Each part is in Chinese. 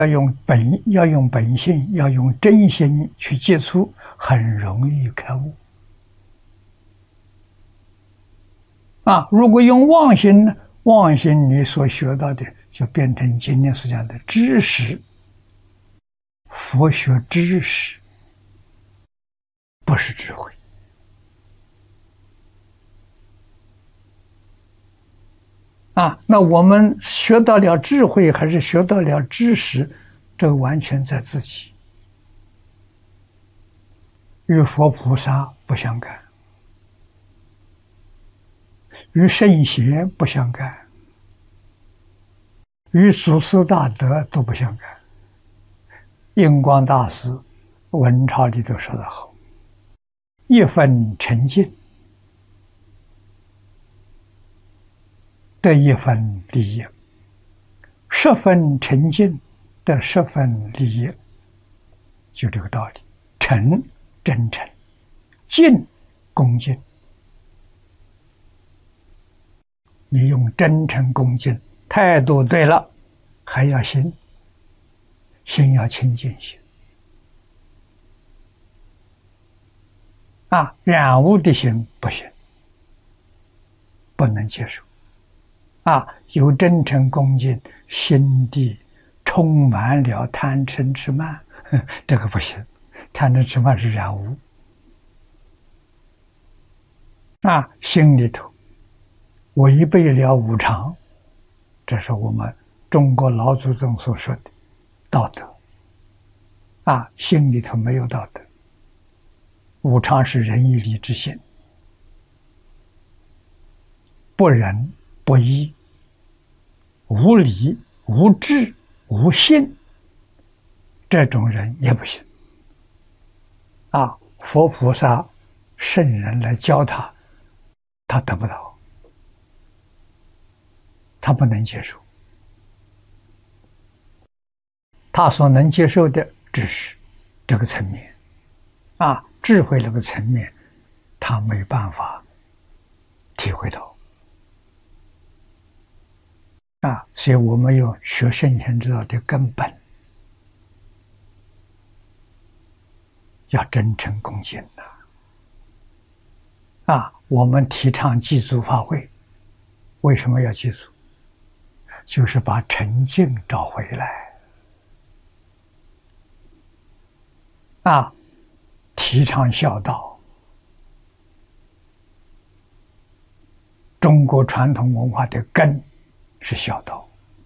要用本性，要用真心去接触，很容易开悟。如果用妄心呢？妄心你所学到的就变成今天所讲的知识，佛学知识，不是智慧。那我们学到了智慧还是学到了知识，这个完全在自己，与佛菩萨不相干，与圣贤不相干，与祖师大德都不相干。印光大师文钞里头说得好：一分沉静，得一分利益；10分沉静，得10分利益。就这个道理。诚真诚，敬恭敬。你用真诚恭敬态度对了，还要心要清净心。染污的心不行，不能接受。有真诚恭敬，心地充满了贪嗔痴慢，这个不行。贪嗔痴慢是染污。心里头违背了五常，这是我们中国老祖宗所说的道德。心里头没有道德。五常是仁义礼智信，不仁不义，无礼无智无信，这种人也不行。佛菩萨圣人来教他，他得不到，他不能接受。他所能接受的只是这个层面，智慧这个层面，他没办法体会到。所以我们要学圣贤之道的根本，要真诚恭敬我们提倡祭祖法会，为什么要祭祖？就是把沉静找回来。提倡孝道。中国传统文化的根是孝道。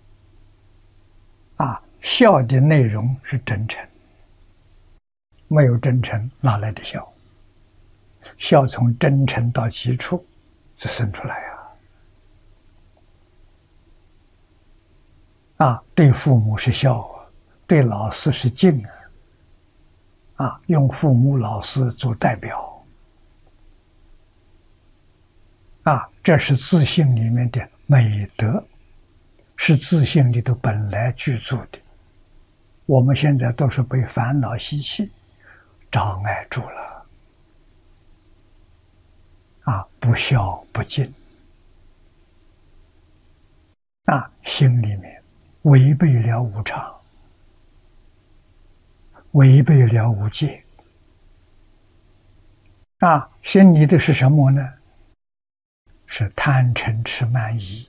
孝的内容是真诚，没有真诚哪来的孝？孝从真诚到基础就生出来对父母是孝对老师是敬用父母老师做代表这是自信里面的美德，是自信里头本来具足的。我们现在都是被烦恼习气障碍住了不孝不敬心里面违背了五常，违背了五戒心里的是什么呢？是贪嗔痴慢疑，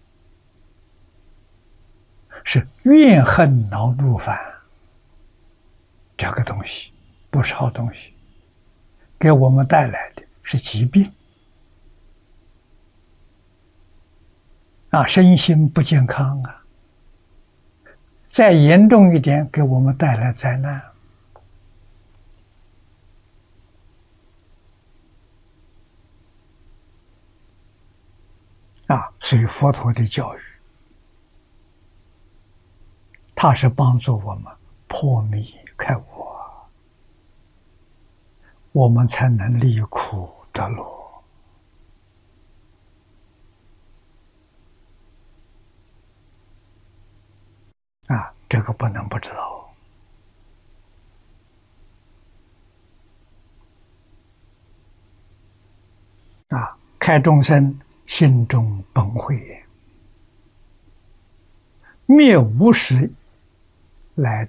是怨恨恼怒烦。这个东西不是好东西，给我们带来的是疾病身心不健康再严重一点，给我们带来灾难所以佛陀的教育，它是帮助我们破迷开悟我们才能离苦得乐这个不能不知道开众生心中本慧也，灭无始来